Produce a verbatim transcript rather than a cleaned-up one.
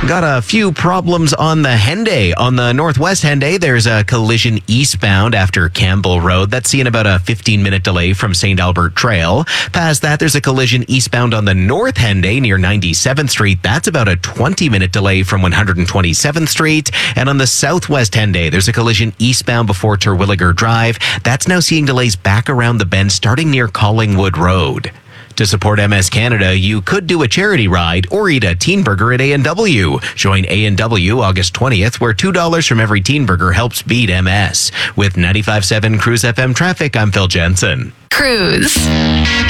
Got a few problems on the Henday. On the Northwest Henday, there's a collision eastbound after Campbell Road. That's seeing about a fifteen-minute delay from Saint Albert Trail. Past that, there's a collision eastbound on the North Henday near ninety-seventh Street. That's about a twenty-minute delay from one hundred twenty-seventh Street. And on the Southwest Henday, there's a collision eastbound before Terwilliger Drive. That's now seeing delays back around the bend starting near Collingwood Road. To support M S Canada, you could do a charity ride or eat a teen burger at A and W. Join A and W August twentieth, where two dollars from every teen burger helps beat M S. With ninety-five point seven Cruise F M traffic, I'm Phil Jensen. Cruise.